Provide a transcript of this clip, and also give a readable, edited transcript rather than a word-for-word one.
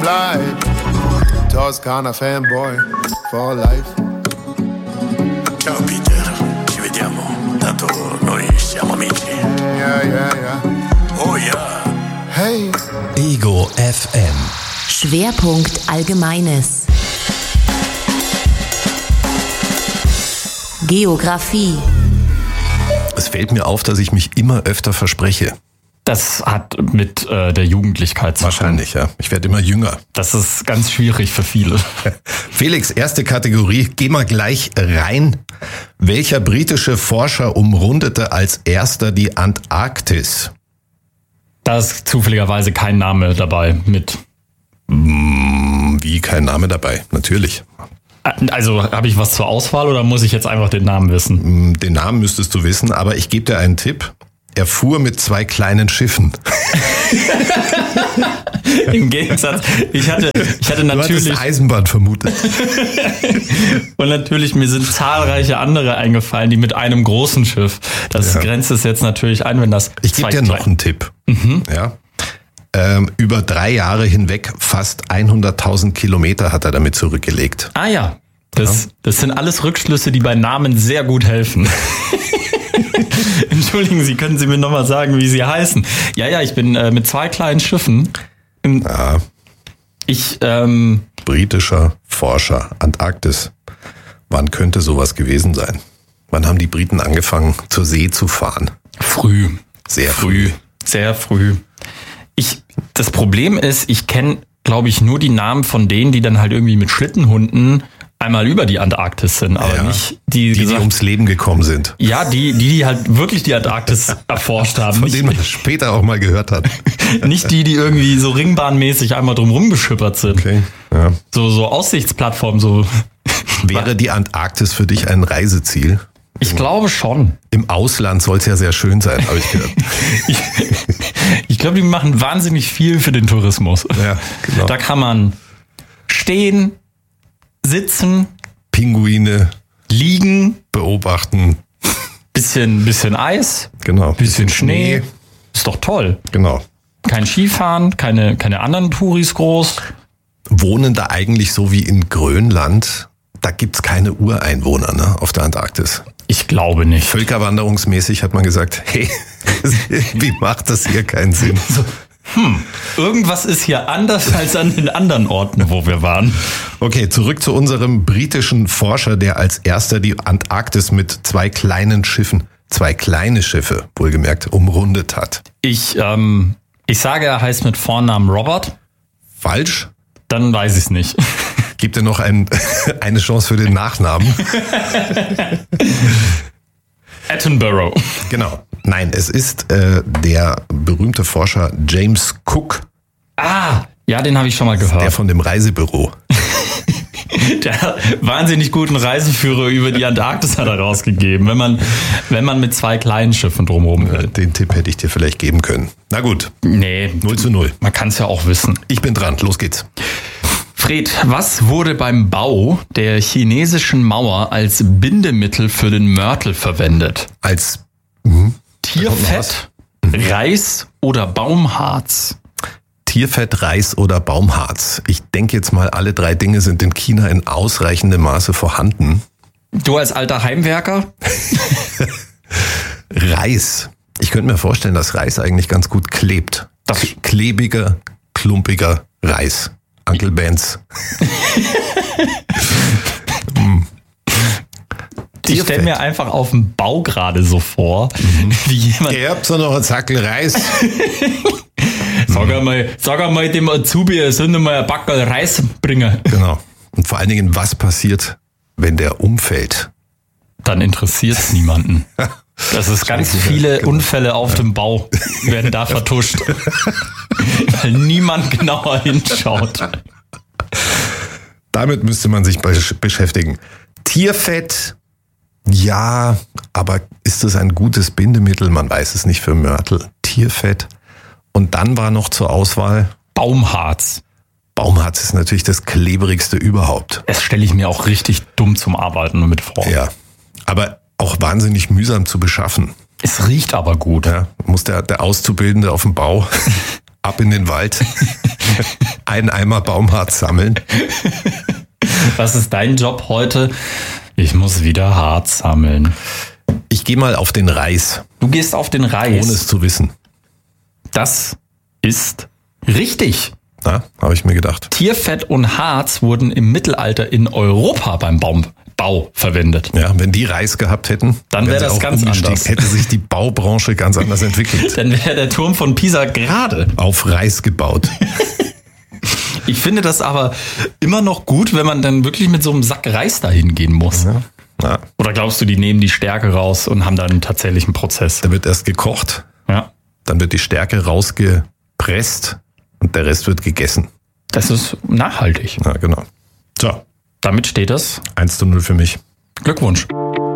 blind. Toscana fanboy for life. Ciao Peter, ci vediamo. Tanto noi siamo amici. Yeah. Oh ja. Hey. Ego FM. Schwerpunkt Allgemeines. Geografie. Es fällt mir auf, dass ich mich immer öfter verspreche. Das hat mit der Jugendlichkeit zu tun. Wahrscheinlich, ja. Ich werde immer jünger. Das ist ganz schwierig für viele. Felix, erste Kategorie. Geh mal gleich rein. Welcher britische Forscher umrundete als erster die Antarktis? Da ist zufälligerweise kein Name dabei mit. Wie kein Name dabei? Natürlich. Also habe ich was zur Auswahl oder muss ich jetzt einfach den Namen wissen? Den Namen müsstest du wissen, aber ich gebe dir einen Tipp. Er fuhr mit 2 kleinen Schiffen. Im Gegensatz, ich hatte natürlich... Du hattest Eisenbahn vermutet. Und natürlich, mir sind zahlreiche andere eingefallen, die mit einem großen Schiff. Das grenzt es jetzt natürlich ein, wenn das... Ich gebe dir noch einen Tipp. Ja. Über 3 Jahre hinweg fast 100.000 Kilometer hat er damit zurückgelegt. Ah ja, das sind alles Rückschlüsse, die bei Namen sehr gut helfen. Entschuldigen Sie, können Sie mir nochmal sagen, wie Sie heißen? Ja, ich bin mit 2 kleinen Schiffen. Ja. Britischer Forscher, Antarktis. Wann könnte sowas gewesen sein? Wann haben die Briten angefangen, zur See zu fahren? Früh. Sehr früh. Sehr früh. Das Problem ist, ich kenne, glaube ich, nur die Namen von denen, die dann halt irgendwie mit Schlittenhunden einmal über die Antarktis sind, aber nicht die ums Leben gekommen sind. Ja, die halt wirklich die Antarktis erforscht haben. Von denen man das später auch mal gehört hat. Nicht die irgendwie so ringbahnmäßig einmal drumherum geschippert sind. Okay, ja. So Aussichtsplattformen, so. Wäre die Antarktis für dich ein Reiseziel? Ich glaube schon. Im Ausland soll es ja sehr schön sein, habe ich gehört. Ich glaube, die machen wahnsinnig viel für den Tourismus. Ja, genau. Da kann man stehen, sitzen, Pinguine liegen, beobachten. Bisschen Eis, Genau. Bisschen Schnee. Ist doch toll. Genau. Kein Skifahren, keine anderen Touris groß. Wohnen da eigentlich so wie in Grönland? Da gibt's keine Ureinwohner, ne, auf der Antarktis. Ich glaube nicht. Völkerwanderungsmäßig hat man gesagt, hey, wie macht das hier keinen Sinn? Irgendwas ist hier anders als an den anderen Orten, wo wir waren. Okay, zurück zu unserem britischen Forscher, der als erster die Antarktis mit 2 kleinen Schiffen, 2 kleine Schiffe, wohlgemerkt, umrundet hat. Ich sage, er heißt mit Vornamen Robert. Falsch? Dann weiß ich es nicht. Gibt dir noch eine Chance für den Nachnamen? Attenborough. Genau. Nein, es ist der berühmte Forscher James Cook. Ah, ja, den habe ich schon mal gehört. Der von dem Reisebüro. Der wahnsinnig guten Reiseführer über die Antarktis hat er rausgegeben, wenn man mit 2 kleinen Schiffen drumherum will. Den Tipp hätte ich dir vielleicht geben können. Na gut. Nee. 0:0. Man kann es ja auch wissen. Ich bin dran. Los geht's. Fred, was wurde beim Bau der chinesischen Mauer als Bindemittel für den Mörtel verwendet? Als Tierfett, Reis oder Baumharz? Tierfett, Reis oder Baumharz. Ich denke jetzt mal, alle 3 Dinge sind in China in ausreichendem Maße vorhanden. Du als alter Heimwerker? Reis. Ich könnte mir vorstellen, dass Reis eigentlich ganz gut klebt. Klebiger, klumpiger Reis. Uncle Benz. Ich stelle mir einfach auf dem Bau gerade so vor, wie jemand... Ihr habt so noch einen Sackel Reis. Sag einmal dem Azubi, er soll mal ein Backel Reis bringen. Genau. Und vor allen Dingen, was passiert, wenn der umfällt? Dann interessiert es niemanden. Das ist ganz viele Unfälle auf dem Bau werden da vertuscht. Weil niemand genauer hinschaut. Damit müsste man sich beschäftigen. Tierfett, ja, aber ist es ein gutes Bindemittel? Man weiß es nicht für Mörtel. Tierfett. Und dann war noch zur Auswahl Baumharz. Baumharz ist natürlich das klebrigste überhaupt. Das stelle ich mir auch richtig dumm zum Arbeiten mit vor. Ja, aber auch wahnsinnig mühsam zu beschaffen. Es riecht aber gut. Ja, muss der Auszubildende auf dem Bau ab in den Wald, einen Eimer Baumharz sammeln. Was ist dein Job heute? Ich muss wieder Harz sammeln. Ich gehe mal auf den Reis, Du gehst auf den Reis. ohne es zu wissen. Das ist richtig. Na, habe ich mir gedacht. Tierfett und Harz wurden im Mittelalter in Europa beim Bau verwendet. Ja, wenn die Reis gehabt hätten, Dann wären wäre sie das auch ganz umgestiegen. anders. Hätte sich die Baubranche ganz anders entwickelt. Dann wäre der Turm von Pisa gerade. Auf Reis gebaut. Ich finde das aber immer noch gut, wenn man dann wirklich mit so einem Sack Reis dahin gehen muss. Ja. Oder glaubst du, die nehmen die Stärke raus und haben dann tatsächlich einen Prozess? Da wird erst gekocht, Ja. dann wird die Stärke rausgepresst und der Rest wird gegessen. Das ist nachhaltig. Ja, genau. So, Damit steht es. 1:0 für mich. Glückwunsch.